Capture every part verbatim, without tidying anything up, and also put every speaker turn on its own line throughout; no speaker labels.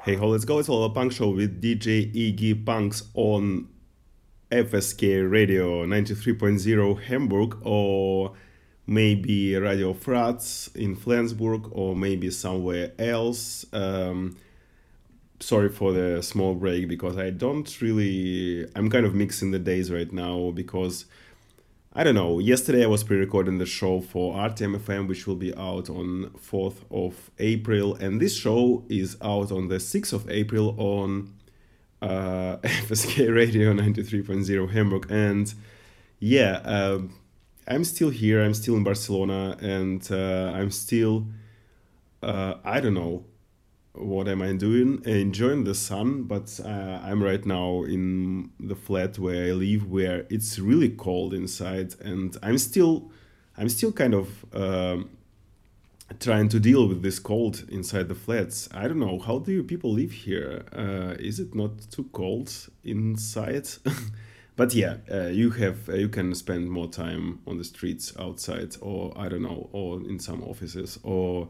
Hey ho, let's go. It's all a punk show with D J Iggy Punks on F S K Radio ninety-three point zero Hamburg, or maybe Radio Fratz in Flensburg, or maybe somewhere else. Um, sorry for the small break because I don't really. I'm kind of mixing the days right now because I don't know. Yesterday I was pre-recording the show for R T M F M, which will be out on fourth of April, and this show is out on the sixth of April on uh, F S K Radio ninety-three point zero Hamburg. And yeah, uh, I'm still here. I'm still in Barcelona, and uh, I'm still, uh, I don't know, what am I doing? Enjoying the sun, but uh, I'm right now in the flat where I live, where it's really cold inside, and I'm still, I'm still kind of um trying to deal with this cold inside the flats. I don't know, how do you people live here? Uh, is it not too cold inside? But yeah, uh, you have uh, you can spend more time on the streets outside, or I don't know, or in some offices, or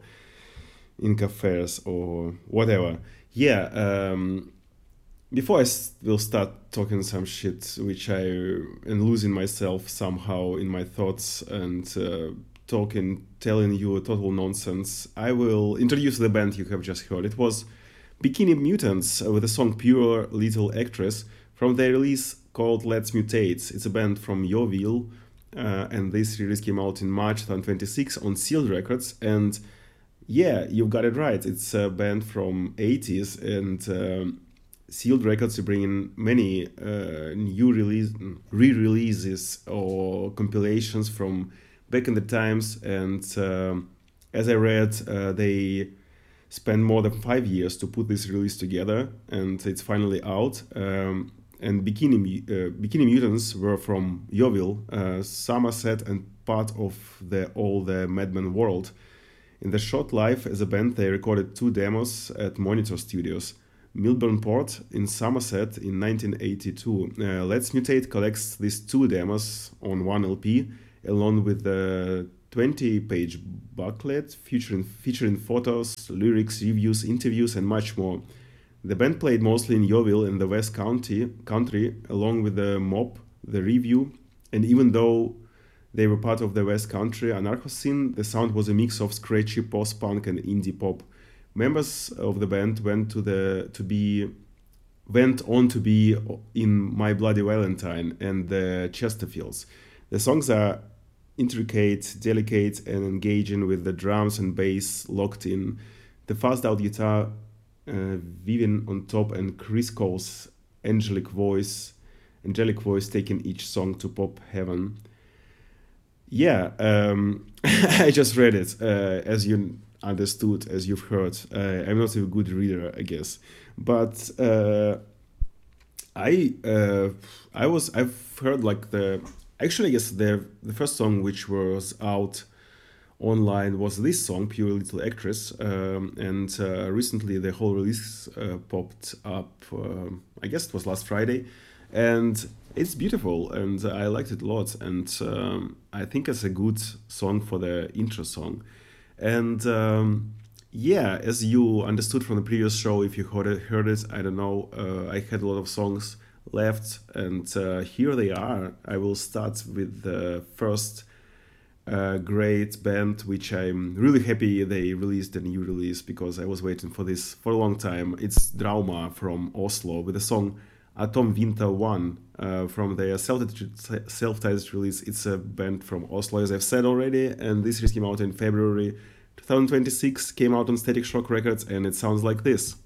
in cafes or whatever. Yeah, um, before I s- will start talking some shit, which I am losing myself somehow in my thoughts and uh, talking, telling you total nonsense, I will introduce the band you have just heard. It was Bikini Mutants uh, with the song Pure Little Actress from their release called Let's Mutate. It's a band from Yeovil, uh, and this release came out in March twenty twenty-six on Sealed Records. And yeah, you got it right. It's a band from eighties, and um, Sealed Records to bring in many uh, new release, re-releases or compilations from back in the times. And um, as I read, uh, they spent more than five years to put this release together, and it's finally out. Um, and Bikini Mu- uh, Bikini Mutants were from Yeovil, uh, Somerset, and part of the all the Madman world. In their short life as a band, they recorded two demos at Monitor Studios, Milburn Port in Somerset in nineteen eighty-two. Uh, Let's Mutate collects these two demos on one L P, along with the twenty-page booklet featuring, featuring photos, lyrics, reviews, interviews, and much more. The band played mostly in Yeovil in the West County country, along with the Mob, the Review, and even though they were part of the West Country anarcho scene, the sound was a mix of scratchy post-punk and indie pop. Members of the band went to the to be went on to be in My Bloody Valentine and the Chesterfields. The songs are intricate, delicate, and engaging, with the drums and bass locked in, the fast out guitar uh, Vivian on top, and Chris Cole's angelic voice, angelic voice taking each song to pop heaven. Yeah, um, I just read it. Uh, as you understood, as you've heard, uh, I'm not a good reader, I guess, but uh, I uh, I was I've heard like the actually I guess the the first song which was out online was this song, Pure Little Actress, um, and uh, recently the whole release uh, popped up. Um I guess it was last Friday, and it's beautiful, and I liked it a lot. And um, I think it's a good song for the intro song. And um, yeah, as you understood from the previous show, if you heard it, heard it I don't know, uh, I had a lot of songs left, and uh, here they are. I will start with the first uh, great band, which I'm really happy they released a new release because I was waiting for this for a long time. It's Drauma from Oslo with the song Atom Winter one uh, from their self-titled self-titled release. It's a band from Oslo, as I've said already, and this release came out in February twenty twenty-six, came out on Static Shock Records, and it sounds like this.